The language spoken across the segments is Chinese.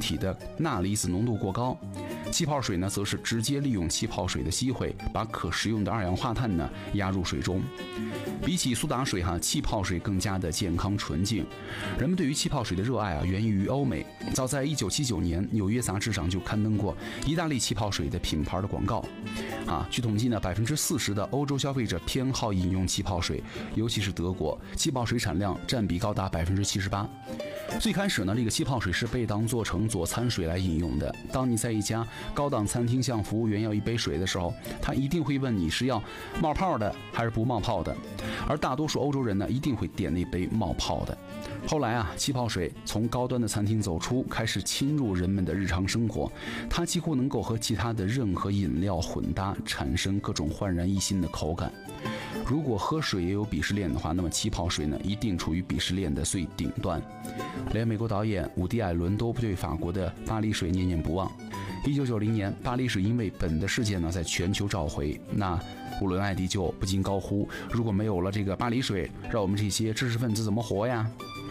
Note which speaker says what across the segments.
Speaker 1: 体的钠离子浓度过高。气泡水呢，则是直接利用气泡水的机会，把可食用的二氧化碳呢压入水中。比起苏打水气泡水更加的健康纯净。人们对于气泡水的热爱源于欧美。早在1979年，纽约杂志上就刊登过意大利气泡水的品牌的广告。据统计呢，40%的欧洲消费者偏好饮用气泡水，尤其是德国，气泡水产量占比高达78%。最开始呢，这个气泡水是被当做成佐餐水来饮用的。当你在一家高档餐厅向服务员要一杯水的时候，他一定会问你是要冒泡的还是不冒泡的，而大多数欧洲人呢，一定会点那杯冒泡的。后来气泡水从高端的餐厅走出，开始侵入人们的日常生活，它几乎能够和其他的任何饮料混搭，产生各种焕然一新的口感。如果喝水也有鄙视链的话，那么气泡水呢，一定处于鄙视链的最顶端。连美国导演伍迪·艾伦都对法国的巴黎水念念不忘。1990年，巴黎水因为苯的事件呢，在全球召回。那伍伦·艾迪就不禁高呼：如果没有了这个巴黎水，让我们这些知识分子怎么活呀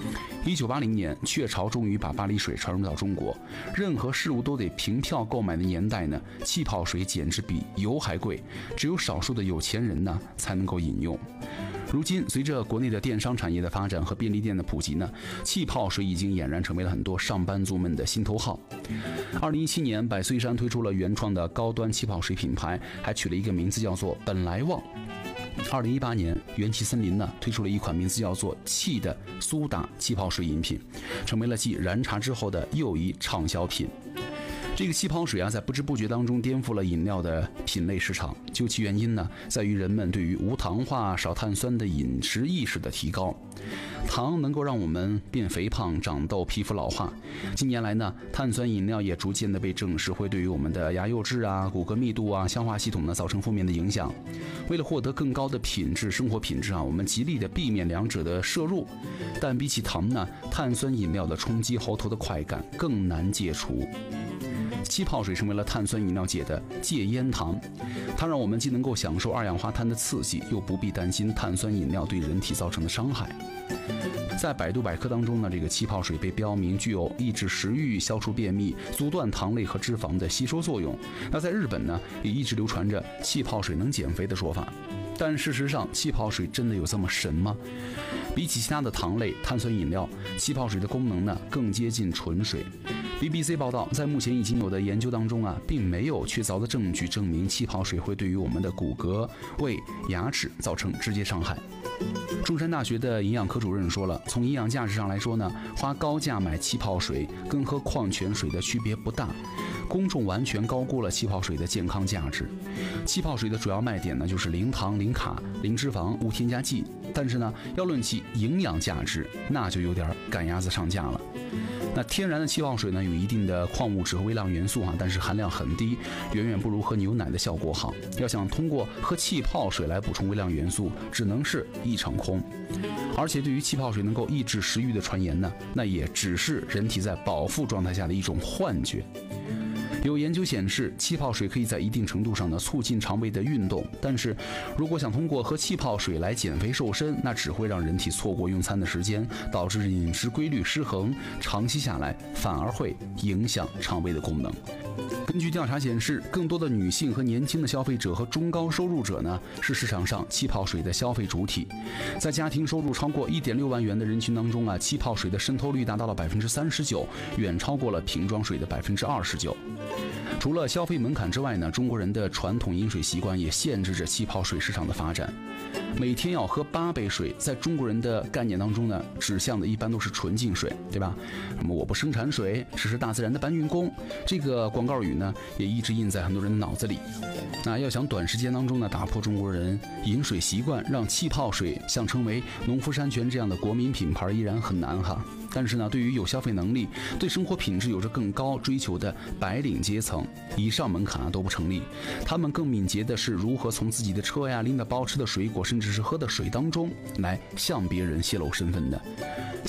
Speaker 1: ？1980年，雀巢终于把巴黎水传入到中国。任何事物都得凭票购买的年代呢，气泡水简直比油还贵，只有少数的有钱人呢才能够饮用。如今，随着国内的电商产业的发展和便利店的普及呢，气泡水已经俨然成为了很多上班族们的心头好。2017年，百岁山推出了原创的高端气泡水品牌，还取了一个名字叫做本来旺。2018年，元气森林呢推出了一款名字叫做气的苏打气泡水饮品，成为了继燃茶之后的又一畅销品。这个气泡水在不知不觉当中颠覆了饮料的品类市场。究其原因呢，在于人们对于无糖化、少碳酸的饮食意识的提高。糖能够让我们变肥胖、长痘、皮肤老化。近年来呢，碳酸饮料也逐渐的被证实会对于我们的牙釉质骨骼密度消化系统呢造成负面的影响。为了获得更高的生活品质我们极力的避免两者的摄入。但比起糖呢，碳酸饮料的冲击喉头的快感更难戒除。气泡水成为了碳酸饮料界的戒烟糖，它让我们既能够享受二氧化碳的刺激，又不必担心碳酸饮料对人体造成的伤害。在百度百科当中呢，这个气泡水被标明具有抑制食欲、消除便秘、阻断糖类和脂肪的吸收作用。那在日本呢，也一直流传着气泡水能减肥的说法。但事实上，气泡水真的有这么神吗？比起其他的糖类、碳酸饮料，气泡水的功能呢更接近纯水。BBC 报道，在目前已经有的研究当中并没有确凿的证据证明气泡水会对于我们的骨骼、胃、牙齿造成直接伤害。中山大学的营养科主任说了，从营养价值上来说呢，花高价买气泡水跟喝矿泉水的区别不大。公众完全高估了气泡水的健康价值。气泡水的主要卖点呢，就是零糖、零卡、零脂肪、无添加剂。但是呢，要论其营养价值，那就有点赶鸭子上架了。那天然的气泡水呢，有一定的矿物质和微量元素但是含量很低，远远不如喝牛奶的效果好。要想通过喝气泡水来补充微量元素，只能是一场空。而且对于气泡水能够抑制食欲的传言呢，那也只是人体在饱腹状态下的一种幻觉。有研究显示，气泡水可以在一定程度上呢促进肠胃的运动，但是如果想通过喝气泡水来减肥瘦身，那只会让人体错过用餐的时间，导致饮食规律失衡，长期下来反而会影响肠胃的功能。根据调查显示，更多的女性和年轻的消费者和中高收入者呢，是市场上气泡水的消费主体。在家庭收入超过1.6万元的人群当中气泡水的渗透率达到了39%，远超过了瓶装水的29%。除了消费门槛之外呢，中国人的传统饮水习惯也限制着气泡水市场的发展。每天要喝8杯水，在中国人的概念当中呢，指向的一般都是纯净水，对吧？那么我不生产水，只是大自然的搬运工，这个广告语呢，也一直印在很多人的脑子里。那要想短时间当中呢，打破中国人饮水习惯，让气泡水像成为农夫山泉这样的国民品牌，依然很难哈。但是呢，对于有消费能力、对生活品质有着更高追求的白领阶层，以上门槛都不成立。他们更敏捷的是如何从自己的车拎的包、吃的水果，甚至是喝的水当中来向别人泄露身份的。